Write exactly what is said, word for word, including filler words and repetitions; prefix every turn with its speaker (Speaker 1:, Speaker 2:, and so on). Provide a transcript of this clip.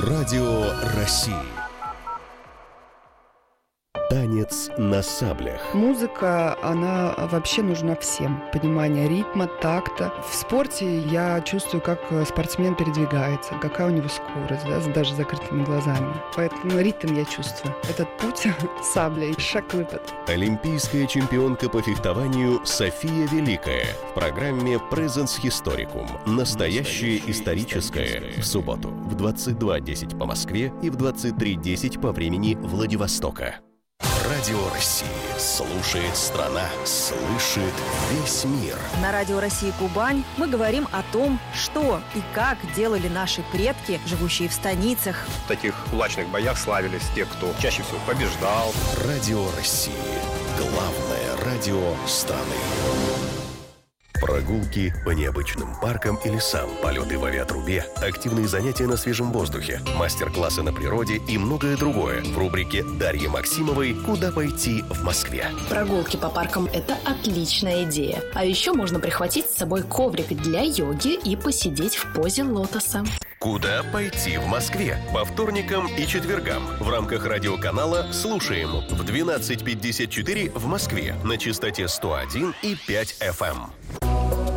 Speaker 1: Радио России. Танец на саблях.
Speaker 2: Музыка, она вообще нужна всем. Понимание ритма, такта. В спорте я чувствую, как спортсмен передвигается, какая у него скорость, да, даже с закрытыми глазами. Поэтому ритм я чувствую. Этот путь саблей, шаг-выпад.
Speaker 1: Олимпийская чемпионка по фехтованию София Великая в программе Presence Historicum. Настоящее историческое. В субботу в двадцать два десять по Москве и в двадцать три десять по времени Владивостока. Радио России. Слушает страна, слышит весь мир.
Speaker 3: На Радио России Кубань мы говорим о том, что и как делали наши предки, живущие в станицах.
Speaker 4: В таких кулачных боях славились те, кто чаще всего побеждал.
Speaker 1: Радио России. Главное радио страны. Прогулки по необычным паркам и лесам, полеты в авиатрубе, активные занятия на свежем воздухе, мастер-классы на природе и многое другое в рубрике Дарьи Максимовой «Куда пойти в Москве».
Speaker 5: Прогулки по паркам – это отличная идея. А еще можно прихватить с собой коврик для йоги и посидеть в позе лотоса.
Speaker 1: «Куда пойти в Москве» по вторникам и четвергам в рамках радиоканала «Слушаем» в двенадцать пятьдесят четыре в Москве на частоте сто один и пять эф эм.